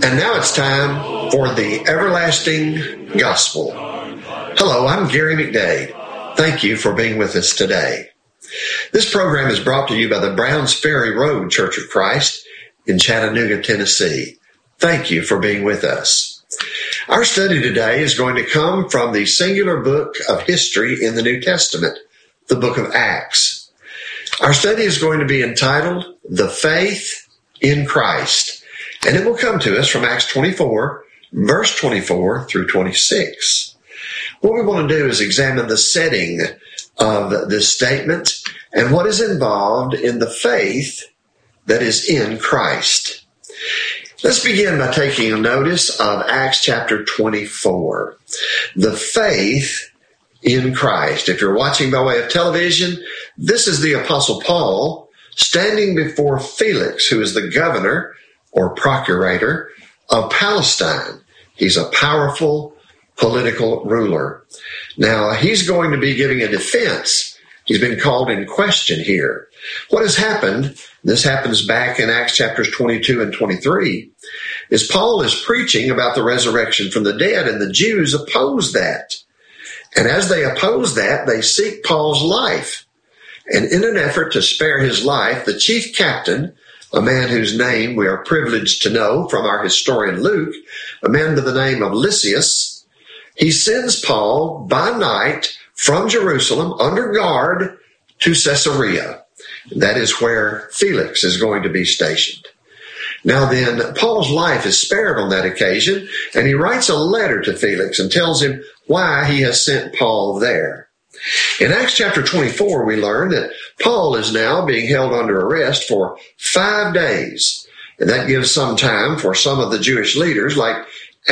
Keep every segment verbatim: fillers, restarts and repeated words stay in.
And now it's time for the Everlasting Gospel. Hello, I'm Gary McDade. Thank you for being with us today. This program is brought to you by the Browns Ferry Road Church of Christ in Chattanooga, Tennessee. Thank you for being with us. Our study today is going to come from the singular book of history in the New Testament, the book of Acts. Our study is going to be entitled, The Faith in Christ. And it will come to us from Acts twenty-four, verse twenty-four through twenty-six. What we want to do is examine the setting of this statement and what is involved in the faith that is in Christ. Let's begin by taking a notice of Acts chapter twenty-four. The faith in Christ. If you're watching by way of television, this is the Apostle Paul standing before Felix, who is the governor or procurator of Palestine. He's a powerful political ruler. Now, he's going to be giving a defense. He's been called in question here. What has happened, this happens back in Acts chapters twenty-two and twenty-three, is Paul is preaching about the resurrection from the dead, and the Jews oppose that. And as they oppose that, they seek Paul's life. And in an effort to spare his life, the chief captain, a man whose name we are privileged to know from our historian Luke, a man by the name of Lysias, he sends Paul by night from Jerusalem under guard to Caesarea. That is where Felix is going to be stationed. Now then, Paul's life is spared on that occasion, and he writes a letter to Felix and tells him why he has sent Paul there. In Acts chapter twenty-four, we learn that Paul is now being held under arrest for five days. And that gives some time for some of the Jewish leaders, like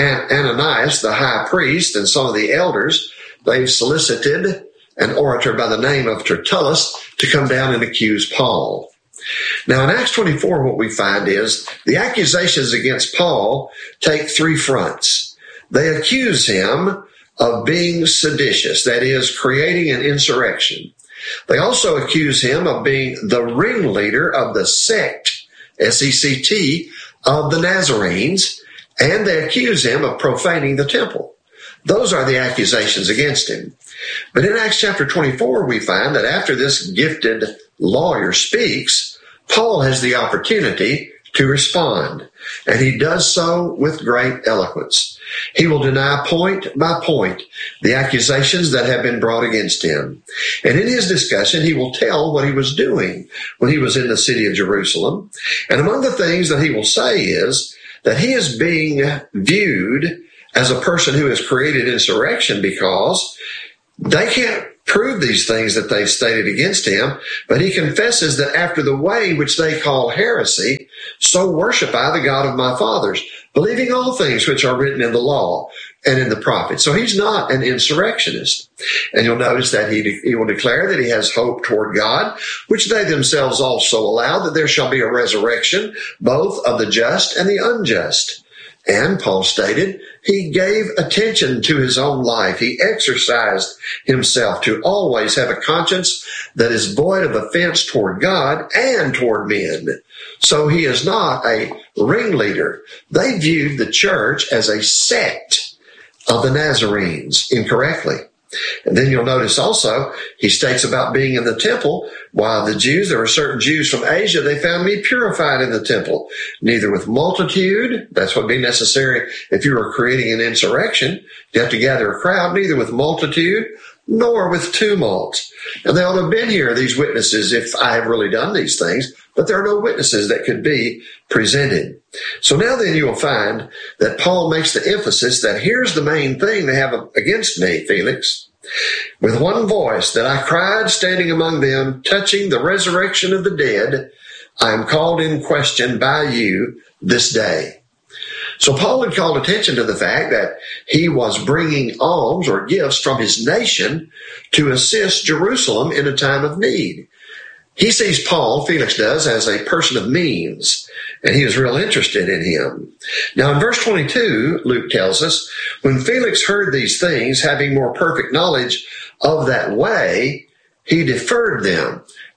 Ananias, the high priest, and some of the elders. They've solicited an orator by the name of Tertullus to come down and accuse Paul. Now, in Acts twenty-four, what we find is the accusations against Paul take three fronts. They accuse him of being seditious, that is, creating an insurrection. They also accuse him of being the ringleader of the sect, S E C T, of the Nazarenes, and they accuse him of profaning the temple. Those are the accusations against him. But in Acts chapter twenty-four, we find that after this gifted lawyer speaks, Paul has the opportunity to respond, and he does so with great eloquence. He will deny point by point the accusations that have been brought against him. And in his discussion, he will tell what he was doing when he was in the city of Jerusalem. And among the things that he will say is that he is being viewed as a person who has created insurrection because they can't prove these things that they've stated against him, but he confesses that after the way which they call heresy, so worship I the God of my fathers, believing all things which are written in the law and in the prophets. So he's not an insurrectionist. And you'll notice that he, de- he will declare that he has hope toward God, which they themselves also allow, that there shall be a resurrection, both of the just and the unjust. And Paul stated he gave attention to his own life. He exercised himself to always have a conscience that is void of offense toward God and toward men. So he is not a ringleader. They viewed the church as a sect of the Nazarenes incorrectly. And then you'll notice also, he states about being in the temple, while the Jews, there were certain Jews from Asia, they found me purified in the temple, neither with multitude, that's what would be necessary if you were creating an insurrection, you have to gather a crowd, neither with multitude, nor with tumult. And they ought to have been here, these witnesses, if I have really done these things, but there are no witnesses that could be presented. So now then you will find that Paul makes the emphasis that here's the main thing they have against me, Felix. With one voice that I cried standing among them, touching the resurrection of the dead, I am called in question by you this day. So Paul had called attention to the fact that he was bringing alms or gifts from his nation to assist Jerusalem in a time of need. He sees Paul, Felix does, as a person of means, and he was real interested in him. Now in verse twenty-two, Luke tells us, when Felix heard these things, having more perfect knowledge of that way, he deferred them.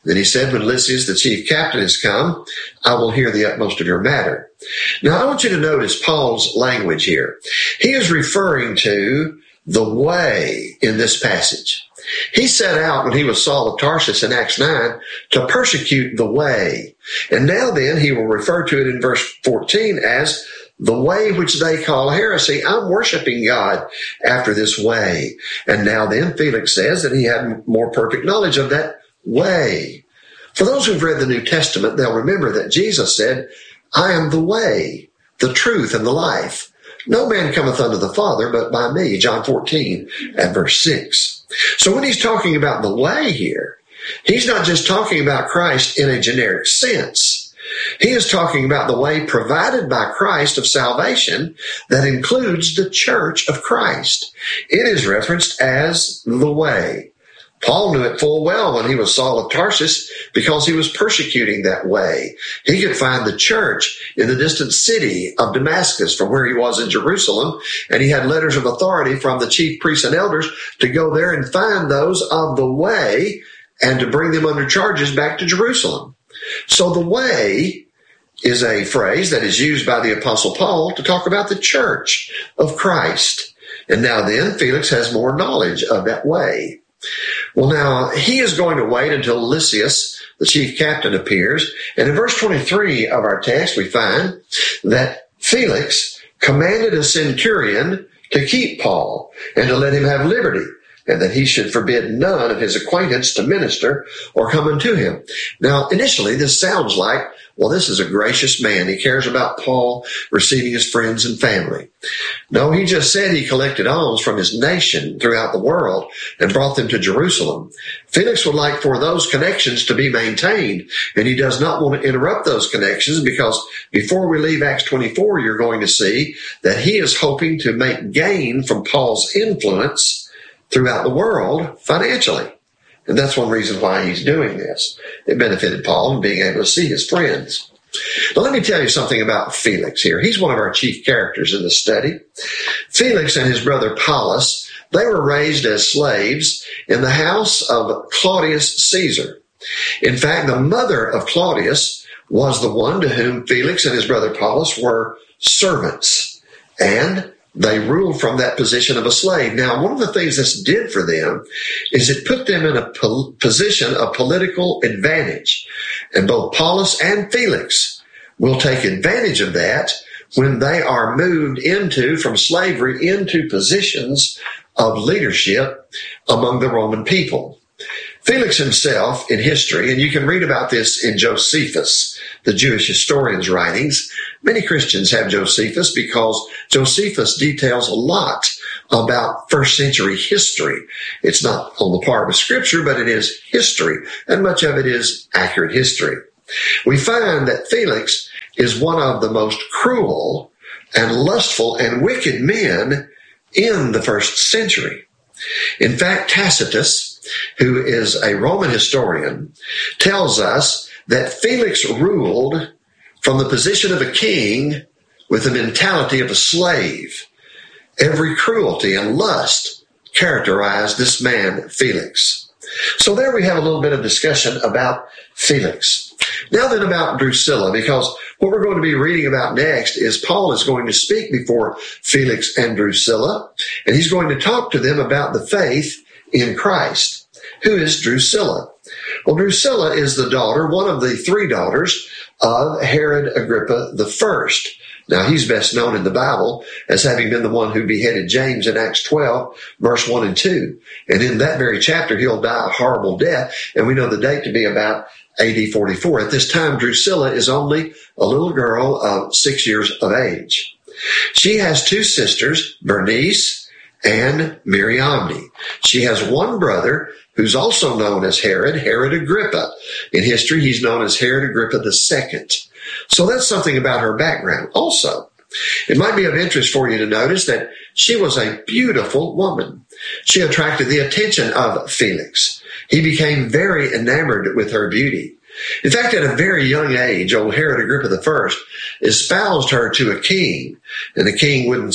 Then he said, when Lysias, the chief captain, has come, I will hear the utmost of your matter. Now, I want you to notice Paul's language here. He is referring to the way in this passage. He set out when he was Saul of Tarsus in Acts nine to persecute the way. And now then he will refer to it in verse fourteen as the way which they call heresy. I'm worshiping God after this way. And now then Felix says that he had more perfect knowledge of that way. For those who've read the New Testament, they'll remember that Jesus said, I am the way, the truth, and the life. No man cometh unto the Father but by me, John fourteen and verse six. So when he's talking about the way here, he's not just talking about Christ in a generic sense. He is talking about the way provided by Christ of salvation that includes the church of Christ. It is referenced as the way. Paul knew it full well when he was Saul of Tarsus because he was persecuting that way. He could find the church in the distant city of Damascus from where he was in Jerusalem, and he had letters of authority from the chief priests and elders to go there and find those of the way and to bring them under charges back to Jerusalem. So the way is a phrase that is used by the Apostle Paul to talk about the church of Christ. And now then, Felix has more knowledge of that way. Well, now, he is going to wait until Lysias, the chief captain, appears. And in verse twenty-three of our text, we find that Felix commanded a centurion to keep Paul and to let him have liberty, and that he should forbid none of his acquaintance to minister or come unto him. Now, initially, this sounds like, well, this is a gracious man. He cares about Paul receiving his friends and family. No, he just said he collected alms from his nation throughout the world and brought them to Jerusalem. Felix would like for those connections to be maintained, and he does not want to interrupt those connections because before we leave Acts twenty-four, you're going to see that he is hoping to make gain from Paul's influence throughout the world financially. And that's one reason why he's doing this. It benefited Paul in being able to see his friends. Now, let me tell you something about Felix here. He's one of our chief characters in the study. Felix and his brother Paulus, they were raised as slaves in the house of Claudius Caesar. In fact, the mother of Claudius was the one to whom Felix and his brother Paulus were servants. And they ruled from that position of a slave. Now, one of the things this did for them is it put them in a po- position of political advantage. And both Paulus and Felix will take advantage of that when they are moved into, from slavery, into positions of leadership among the Roman people. Felix himself in history, and you can read about this in Josephus, the Jewish historian's writings. Many Christians have Josephus because Josephus details a lot about first century history. It's not on the par with scripture, but it is history, and much of it is accurate history. We find that Felix is one of the most cruel and lustful and wicked men in the first century. In fact, Tacitus, who is a Roman historian, tells us that Felix ruled from the position of a king with the mentality of a slave. Every cruelty and lust characterized this man, Felix. So there we have a little bit of discussion about Felix. Now then about Drusilla, because what we're going to be reading about next is Paul is going to speak before Felix and Drusilla, and he's going to talk to them about the faith in Christ. Who is Drusilla? Well, Drusilla is the daughter, one of the three daughters of Herod Agrippa the First. Now, he's best known in the Bible as having been the one who beheaded James in Acts twelve, verse one and two. And in that very chapter, he'll die a horrible death, and we know the date to be about A D forty-four. At this time, Drusilla is only a little girl of six years of age. She has two sisters, Bernice and Mariamne. She has one brother who's also known as Herod, Herod Agrippa. In history, he's known as Herod Agrippa the Second. So that's something about her background. Also, it might be of interest for you to notice that she was a beautiful woman. She attracted the attention of Felix. He became very enamored with her beauty. In fact, at a very young age, old Herod Agrippa the First espoused her to a king, and the king wouldn't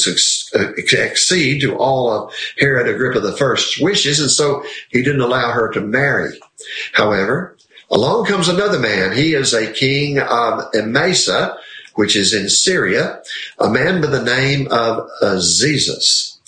accede to all of Herod Agrippa the First's wishes, and so he didn't allow her to marry. However, Along comes another man. He is a king of Emesa, which is in Syria, a man by the name of Azizus.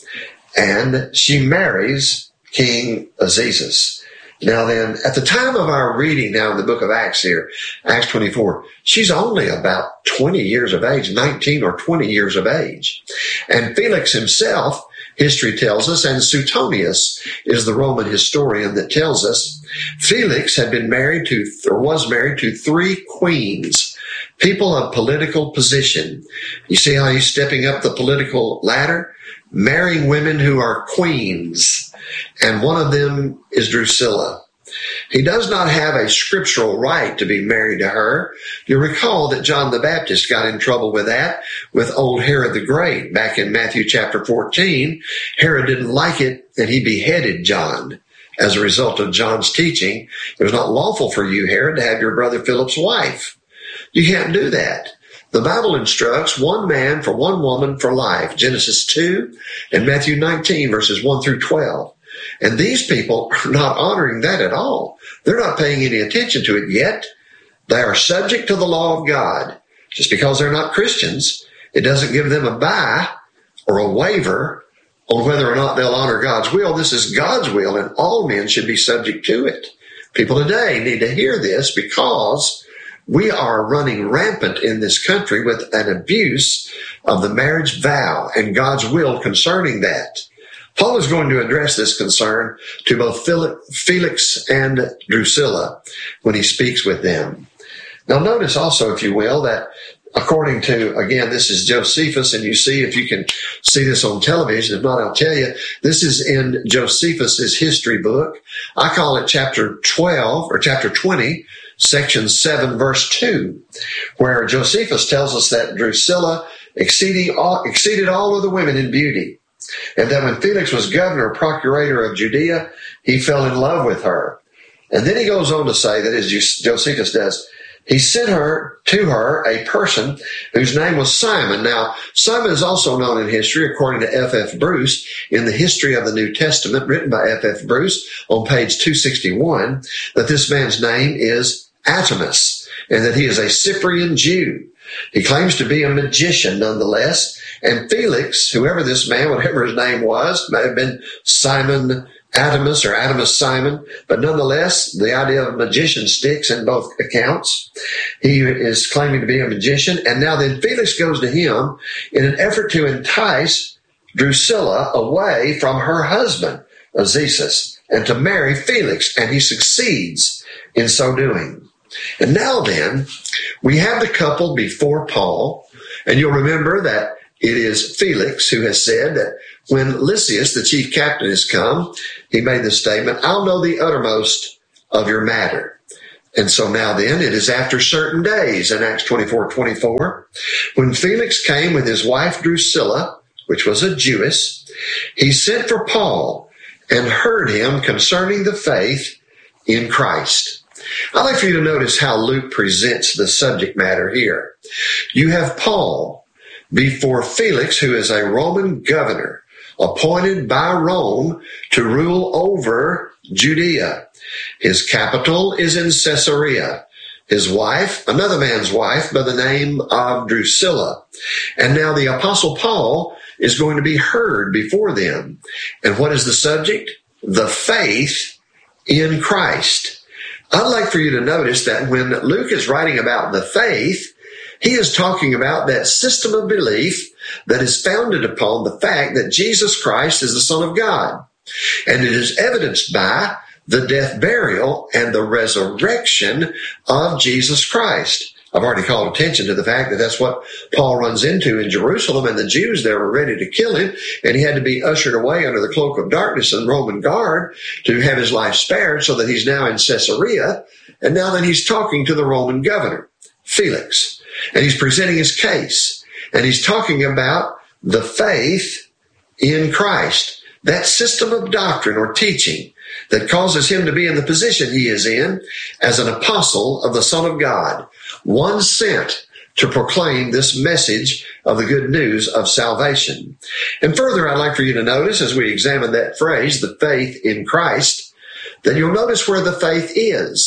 And she marries King Azizus. Now then, at the time of our reading now in the book of Acts here, Acts twenty-four, she's only about twenty years of age, nineteen or twenty years of age. And Felix himself, history tells us, and Suetonius is the Roman historian that tells us, Felix had been married to, or was married to three queens, people of political position. You see how he's stepping up the political ladder? Marrying women who are queens. And one of them is Drusilla. He does not have a scriptural right to be married to her. You'll recall that John the Baptist got in trouble with that with old Herod the Great. Back in Matthew chapter fourteen, Herod didn't like it and he beheaded John. As a result of John's teaching, it was not lawful for you, Herod, to have your brother Philip's wife. You can't do that. The Bible instructs one man for one woman for life, Genesis two and Matthew nineteen, verses one through twelve. And these people are not honoring that at all. They're not paying any attention to it yet. They are subject to the law of God. Just because they're not Christians, it doesn't give them a buy or a waiver on whether or not they'll honor God's will. This is God's will, and all men should be subject to it. People today need to hear this because we are running rampant in this country with an abuse of the marriage vow and God's will concerning that. Paul is going to address this concern to both Felix and Drusilla when he speaks with them. Now notice also, if you will, that according to, again, this is Josephus, and you see if you can see this on television. If not, I'll tell you, this is in Josephus's history book. I call it chapter twelve or chapter twenty, section seven, verse two, where Josephus tells us that Drusilla exceeded all, exceeded all of the women in beauty. And that when Felix was governor or procurator of Judea, he fell in love with her. And then he goes on to say that, as Josephus does, he sent her to her a person whose name was Simon. Now, Simon is also known in history, according to F F Bruce, in the History of the New Testament, written by F F Bruce on page two sixty-one, that this man's name is Attimus, and that he is a Cyprian Jew. He claims to be a magician nonetheless. And Felix, whoever this man, whatever his name was, may have been Simon Attimus or Attimus Simon, but nonetheless, the idea of a magician sticks in both accounts. He is claiming to be a magician. And now then Felix goes to him in an effort to entice Drusilla away from her husband, Azizus, and to marry Felix. And he succeeds in so doing. And now then, we have the couple before Paul, and you'll remember that it is Felix who has said that when Lysias, the chief captain, has come, he made the statement, I'll know the uttermost of your matter. And so now then, it is after certain days in Acts twenty-four twenty-four, when Felix came with his wife Drusilla, which was a Jewess, he sent for Paul and heard him concerning the faith in Christ. I'd like for you to notice how Luke presents the subject matter here. You have Paul before Felix, who is a Roman governor, appointed by Rome to rule over Judea. His capital is in Caesarea. His wife, another man's wife by the name of Drusilla. And now the Apostle Paul is going to be heard before them. And what is the subject? The faith in Christ. I'd like for you to notice that when Luke is writing about the faith, he is talking about that system of belief that is founded upon the fact that Jesus Christ is the Son of God. And it is evidenced by the death, burial, and the resurrection of Jesus Christ. I've already called attention to the fact that that's what Paul runs into in Jerusalem, and the Jews there were ready to kill him, and he had to be ushered away under the cloak of darkness and Roman guard to have his life spared, so that he's now in Caesarea, and now then he's talking to the Roman governor, Felix, and he's presenting his case, and he's talking about the faith in Christ, that system of doctrine or teaching that causes him to be in the position he is in as an apostle of the Son of God, one sent to proclaim this message of the good news of salvation. And further, I'd like for you to notice, as we examine that phrase, the faith in Christ, that you'll notice where the faith is.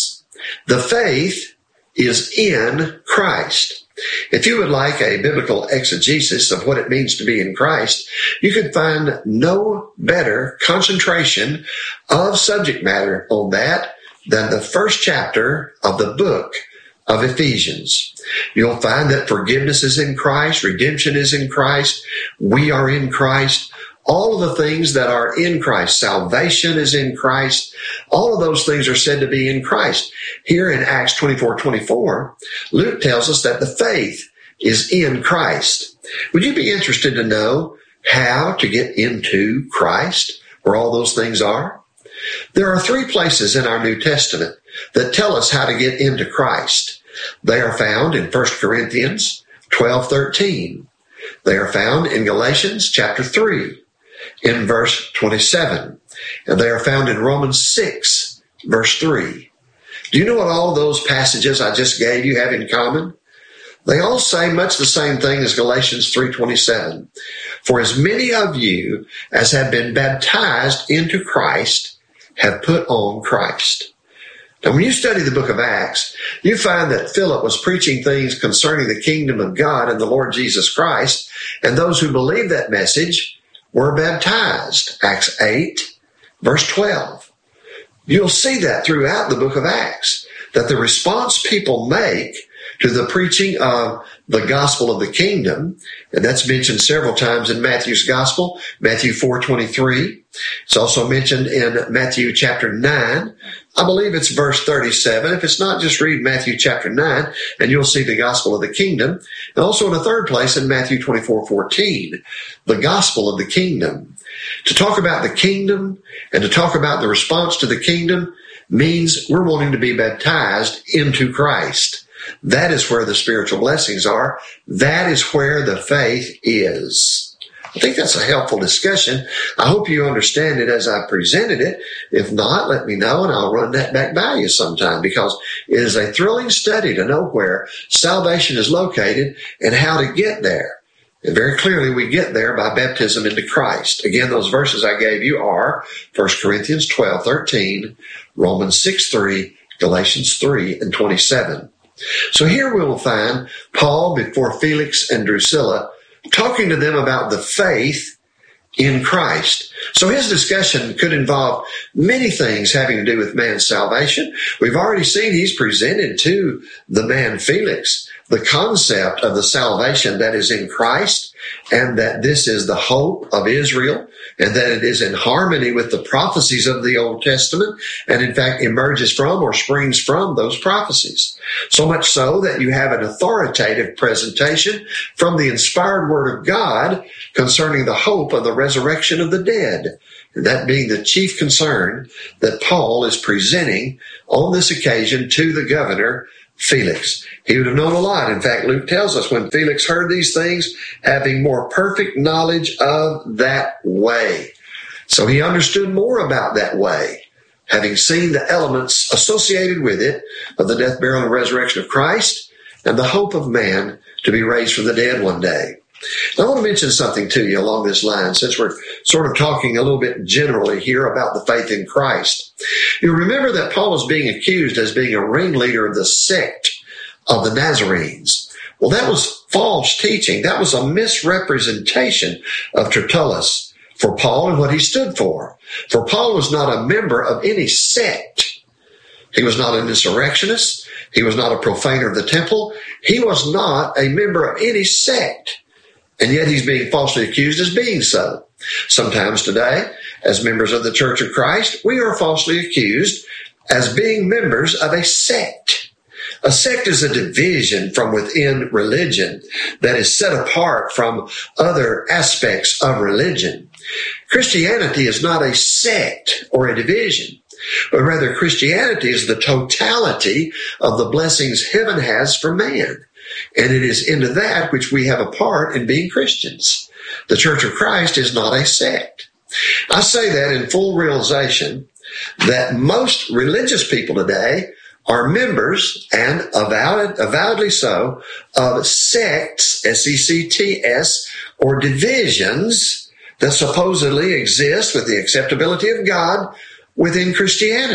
The faith is in Christ. If you would like a biblical exegesis of what it means to be in Christ, you could find no better concentration of subject matter on that than the first chapter of the book of Ephesians. You'll find that forgiveness is in Christ, redemption is in Christ, we are in Christ. All of the things that are in Christ, salvation is in Christ, all of those things are said to be in Christ. Here in Acts twenty-four twenty-four, Luke tells us that the faith is in Christ. Would you be interested to know how to get into Christ, where all those things are? There are three places in our New Testament that tell us how to get into Christ. They are found in First Corinthians twelve thirteen. They are found in Galatians chapter three. In verse twenty-seven, and they are found in Romans six, verse three. Do you know what all those passages I just gave you have in common? They all say much the same thing as Galatians three twenty-seven. For as many of you as have been baptized into Christ have put on Christ. Now, when you study the book of Acts, you find that Philip was preaching things concerning the kingdom of God and the Lord Jesus Christ, and those who believed that message were baptized. Acts eight, verse twelve. You'll see that throughout the book of Acts, that the response people make to the preaching of the gospel of the kingdom, and that's mentioned several times in Matthew's gospel, Matthew four twenty-three. It's also mentioned in Matthew chapter nine. I believe it's verse thirty-seven. If it's not, just read Matthew chapter nine, and you'll see the gospel of the kingdom. And also in a third place in Matthew twenty-four fourteen, the gospel of the kingdom. To talk about the kingdom and to talk about the response to the kingdom means we're wanting to be baptized into Christ. That is where the spiritual blessings are. That is where the faith is. I think that's a helpful discussion. I hope you understand it as I presented it. If not, let me know and I'll run that back by you sometime, because it is a thrilling study to know where salvation is located and how to get there. And very clearly we get there by baptism into Christ. Again, those verses I gave you are First Corinthians twelve thirteen, Romans six three, Galatians three and twenty-seven. So here we will find Paul before Felix and Drusilla talking to them about the faith in Christ. So his discussion could involve many things having to do with man's salvation. We've already seen he's presented to the man Felix the concept of the salvation that is in Christ, and that this is the hope of Israel, and that it is in harmony with the prophecies of the Old Testament, and in fact emerges from or springs from those prophecies. So much so that you have an authoritative presentation from the inspired Word of God concerning the hope of the resurrection of the dead, and that being the chief concern that Paul is presenting on this occasion to the governor Felix. He would have known a lot. In fact, Luke tells us when Felix heard these things, having more perfect knowledge of that way. So he understood more about that way, having seen the elements associated with it of the death, burial, and resurrection of Christ and the hope of man to be raised from the dead one day. Now, I want to mention something to you along this line, since we're sort of talking a little bit generally here about the faith in Christ. You remember that Paul was being accused as being a ringleader of the sect of the Nazarenes. Well, that was false teaching. That was a misrepresentation of Tertullus for Paul and what he stood for. For Paul was not a member of any sect. He was not an insurrectionist. He was not a profaner of the temple. He was not a member of any sect. And yet he's being falsely accused as being so. Sometimes today, as members of the Church of Christ, we are falsely accused as being members of a sect. A sect is a division from within religion that is set apart from other aspects of religion. Christianity is not a sect or a division, but rather Christianity is the totality of the blessings heaven has for man. And it is into that which we have a part in being Christians. The Church of Christ is not a sect. I say that in full realization that most religious people today are members, and avowed, avowedly so, of sects, S E C T S, or divisions that supposedly exist with the acceptability of God within Christianity.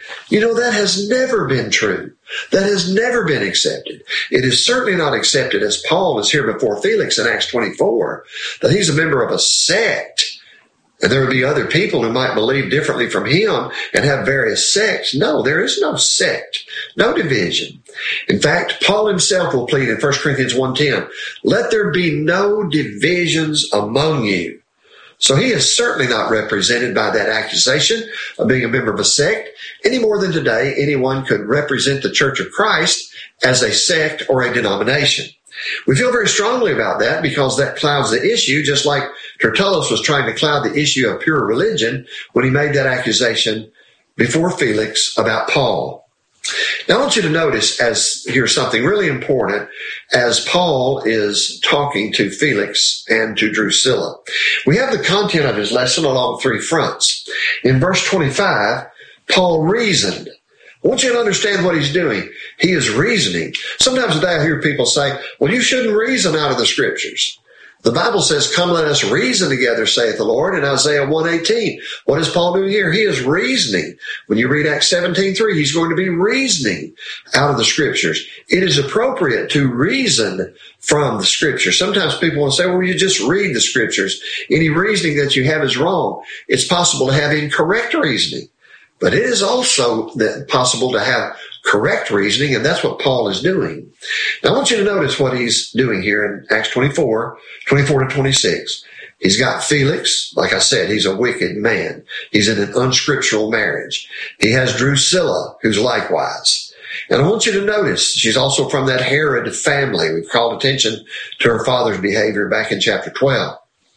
You know, that has never been true. That has never been accepted. It is certainly not accepted, as Paul is here before Felix in Acts twenty-four, that he's a member of a sect. And there would be other people who might believe differently from him and have various sects. No, there is no sect, no division. In fact, Paul himself will plead in First Corinthians one ten, let there be no divisions among you. So he is certainly not represented by that accusation of being a member of a sect, any more than today anyone could represent the Church of Christ as a sect or a denomination. We feel very strongly about that because that clouds the issue, just like Tertullus was trying to cloud the issue of pure religion when he made that accusation before Felix about Paul. Now, I want you to notice as here's something really important as Paul is talking to Felix and to Drusilla. We have the content of his lesson along three fronts. In verse twenty-five, Paul reasoned. I want you to understand what he's doing. He is reasoning. Sometimes today I hear people say, well, you shouldn't reason out of the scriptures. The Bible says, come let us reason together, saith the Lord, in Isaiah one eighteen. What is Paul doing here? He is reasoning. When you read Acts seventeen three, he's going to be reasoning out of the scriptures. It is appropriate to reason from the scriptures. Sometimes people will say, well, you just read the scriptures. Any reasoning that you have is wrong. It's possible to have incorrect reasoning, but it is also possible to have correct reasoning, and that's what Paul is doing. Now, I want you to notice what he's doing here in Acts twenty-four, twenty-four to twenty-six. He's got Felix. Like I said, he's a wicked man. He's in an unscriptural marriage. He has Drusilla, who's likewise. And I want you to notice, she's also from that Herod family. We've called attention to her father's behavior back in chapter twelve.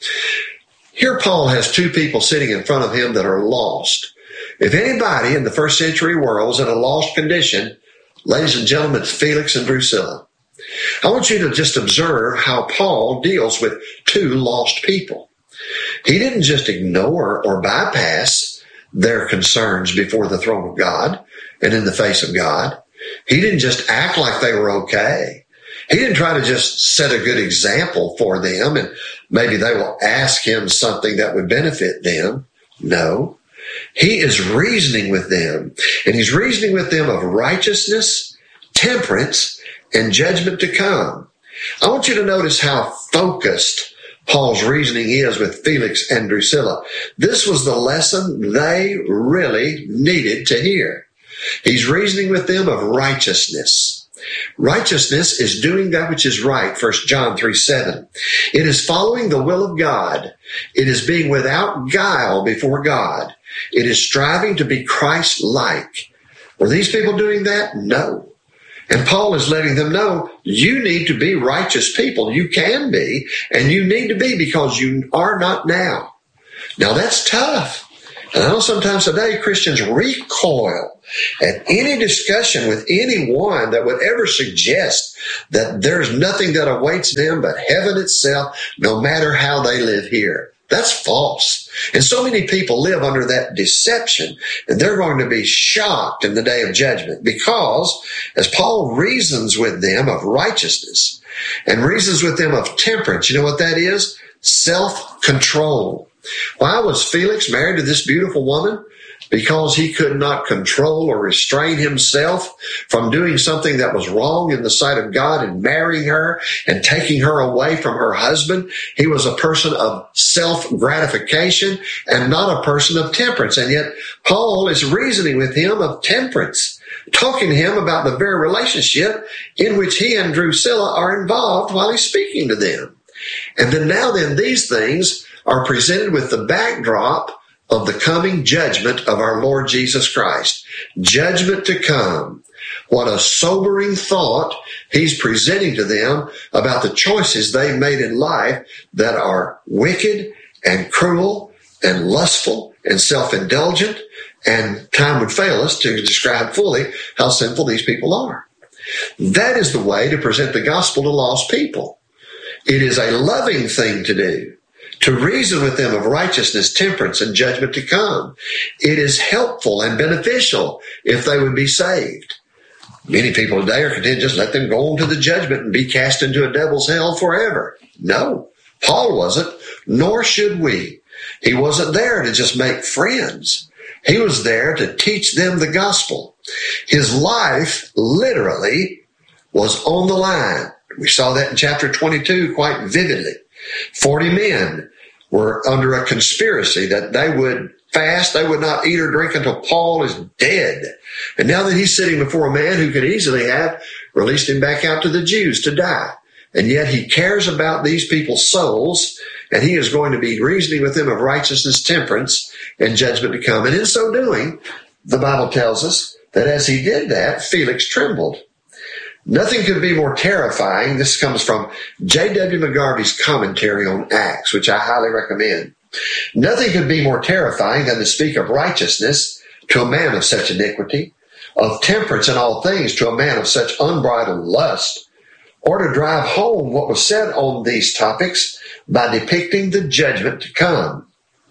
Here Paul has two people sitting in front of him that are lost. If anybody in the first century world was in a lost condition, ladies and gentlemen, it's Felix and Drusilla. I want you to just observe how Paul deals with two lost people. He didn't just ignore or bypass their concerns before the throne of God and in the face of God. He didn't just act like they were okay. He didn't try to just set a good example for them and maybe they will ask him something that would benefit them. No. He is reasoning with them, and he's reasoning with them of righteousness, temperance, and judgment to come. I want you to notice how focused Paul's reasoning is with Felix and Drusilla. This was the lesson they really needed to hear. He's reasoning with them of righteousness. Righteousness is doing that which is right, First John three seven. It is following the will of God. It is being without guile before God. It is striving to be Christ-like. Were these people doing that? No. And Paul is letting them know, you need to be righteous people. You can be, and you need to be because you are not now. Now that's tough. And I know sometimes today Christians recoil at any discussion with anyone that would ever suggest that there's nothing that awaits them but heaven itself, no matter how they live here. That's false. And so many people live under that deception, and they're going to be shocked in the day of judgment because as Paul reasons with them of righteousness and reasons with them of temperance, you know what that is? Self-control. Why was Felix married to this beautiful woman? Because he could not control or restrain himself from doing something that was wrong in the sight of God and marrying her and taking her away from her husband. He was a person of self-gratification and not a person of temperance. And yet Paul is reasoning with him of temperance, talking to him about the very relationship in which he and Drusilla are involved while he's speaking to them. And then now then these things are presented with the backdrop of the coming judgment of our Lord Jesus Christ. Judgment to come. What a sobering thought he's presenting to them about the choices they've made in life that are wicked and cruel and lustful and self-indulgent, and time would fail us to describe fully how sinful these people are. That is the way to present the gospel to lost people. It is a loving thing to do, to reason with them of righteousness, temperance, and judgment to come. It is helpful and beneficial if they would be saved. Many people today are content just let them go on to the judgment and be cast into a devil's hell forever. No, Paul wasn't, nor should we. He wasn't there to just make friends. He was there to teach them the gospel. His life literally was on the line. We saw that in chapter twenty-two quite vividly. Forty men were under a conspiracy that they would fast, they would not eat or drink until Paul is dead. And now that he's sitting before a man who could easily have released him back out to the Jews to die. And yet he cares about these people's souls, and he is going to be reasoning with them of righteousness, temperance, and judgment to come. And in so doing, the Bible tells us that as he did that, Felix trembled. Nothing could be more terrifying. This comes from J W McGarvey's commentary on Acts, which I highly recommend. Nothing could be more terrifying than to speak of righteousness to a man of such iniquity, of temperance in all things to a man of such unbridled lust, or to drive home what was said on these topics by depicting the judgment to come.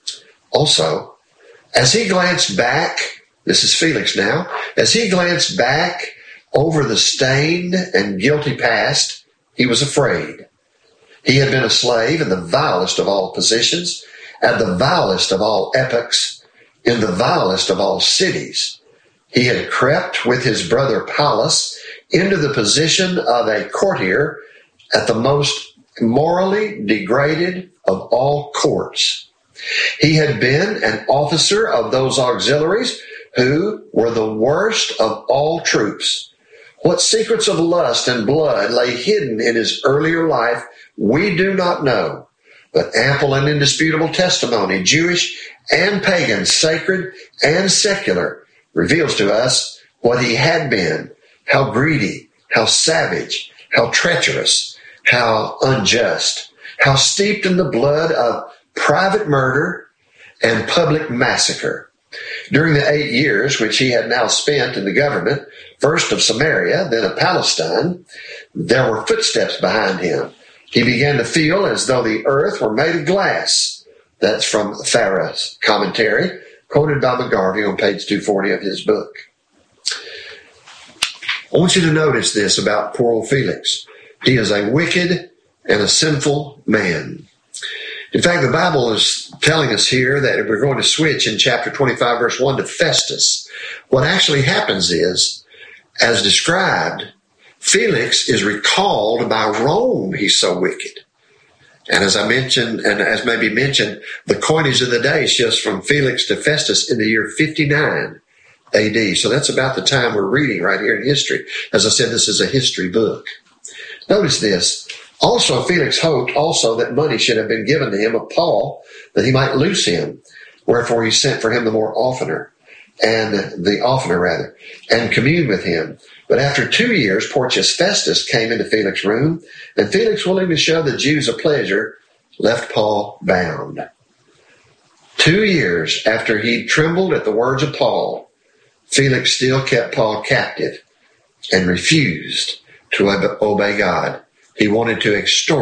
Also, as he glanced back, this is Felix now, as he glanced back over the stained and guilty past, he was afraid. He had been a slave in the vilest of all positions, at the vilest of all epochs, in the vilest of all cities. He had crept with his brother Paulus into the position of a courtier at the most morally degraded of all courts. He had been an officer of those auxiliaries who were the worst of all troops. What secrets of lust and blood lay hidden in his earlier life, we do not know. But ample and indisputable testimony, Jewish and pagan, sacred and secular, reveals to us what he had been, how greedy, how savage, how treacherous, how unjust, how steeped in the blood of private murder and public massacre. During the eight years which he had now spent in the government, first of Samaria, then of Palestine, there were footsteps behind him. He began to feel as though the earth were made of glass. That's from Farah's commentary, quoted by McGarvey on page two forty of his book. I want you to notice this about poor old Felix. He is a wicked and a sinful man. In fact, the Bible is telling us here that if we're going to switch in chapter twenty-five, verse one to Festus, what actually happens is, as described, Felix is recalled by Rome. He's so wicked. And as I mentioned, and as maybe mentioned, the coinage of the day shifts from Felix to Festus in the year fifty-nine A D. So that's about the time we're reading right here in history. As I said, this is a history book. Notice this. Also, Felix hoped also that money should have been given to him of Paul, that he might loose him. Wherefore he sent for him the more oftener, and the oftener rather, and communed with him. But after two years, Porcius Festus came into Felix's room, and Felix, willing to show the Jews a pleasure, left Paul bound. Two years after he trembled at the words of Paul, Felix still kept Paul captive and refused to obey God. He wanted to extort